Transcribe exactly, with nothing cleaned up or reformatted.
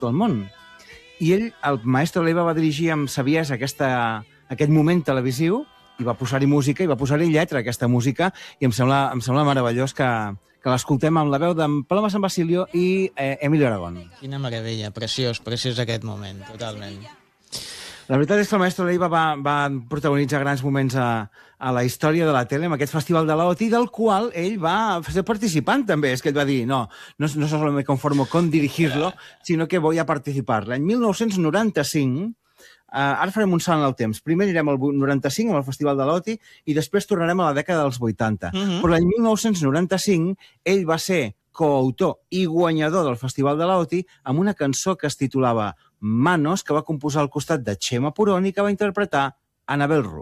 del món. I ell, el maestro Leiva, va dirigir amb saviesa aquesta, aquest moment televisiu i va posar-hi música i va posar-hi lletra a aquesta música i em sembla, em sembla meravellós que, que l'escoltem amb la veu d'en Paloma San Basilio i eh, Emilio Aragón. Quina meravella, preciós, preciós aquest moment, totalment. La veritat és que el maestro Leiva va, va protagonitzar grans moments a, a la història de la tele, amb aquest festival de l'O T I, del qual ell va ser participant també. És que ell va dir, no, no, no solo me conformo con dirigirlo, sino que voy a participar. L'any mil nou-cents noranta-cinc, eh, ara farem un salt en el temps. Primer anirem al noranta-cinc, amb el festival de l'O T I, i després tornarem a la dècada dels vuitanta. Uh-huh. Però l'any mil nou-cents noranta-cinc, ell va ser coautor i guanyador del festival de l'O T I amb una cançó que es titulava Manos, que va composar al costat de Chema Purón i que va interpretar Anabel Rus.